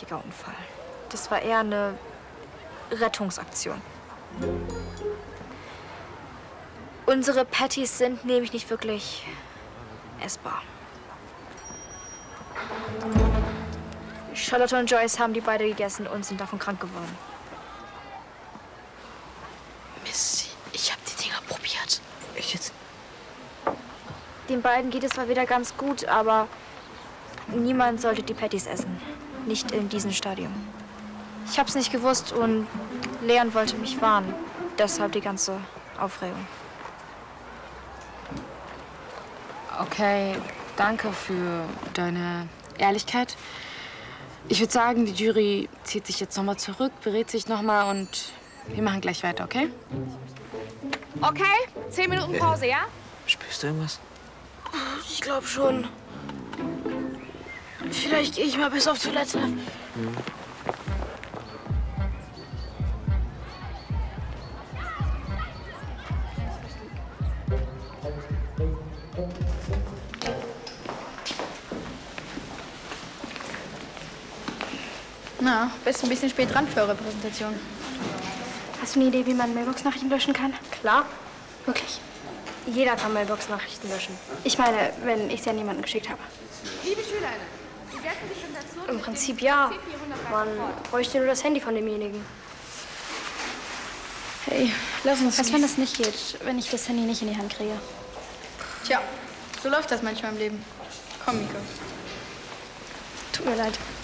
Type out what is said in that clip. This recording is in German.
richtiger Unfall. Das war eher eine Rettungsaktion. Unsere Patties sind nämlich nicht wirklich essbar. Charlotte und Joyce haben die beide gegessen und sind davon krank geworden. Mist, ich habe die Dinger probiert. Ich jetzt? Den beiden geht es zwar wieder ganz gut, aber niemand sollte die Patties essen. Nicht in diesem Stadium. Ich hab's nicht gewusst und Leon wollte mich warnen. Deshalb die ganze Aufregung. Okay, danke für deine Ehrlichkeit. Ich würde sagen, die Jury zieht sich jetzt nochmal zurück, berät sich nochmal und wir machen gleich weiter, okay? Okay, 10 Minuten Pause, ja? Spürst du irgendwas? Ich glaube schon. Vielleicht gehe ich mal bis auf Toilette. Na, bist ein bisschen spät dran für eure Präsentation. Hast du eine Idee, wie man Mailbox-Nachrichten löschen kann? Klar. Wirklich? Jeder kann Mailbox-Nachrichten löschen. Ich meine, wenn ich sie an jemanden geschickt habe. Liebe Schülerinnen, Sie setzen die Präsentation Im Prinzip ja. Man bräuchte nur das Handy von demjenigen. Hey, lass uns. Was, wenn das nicht geht, wenn ich das Handy nicht in die Hand kriege? Tja, so läuft das manchmal im Leben. Komm, Miko. Tut mir leid.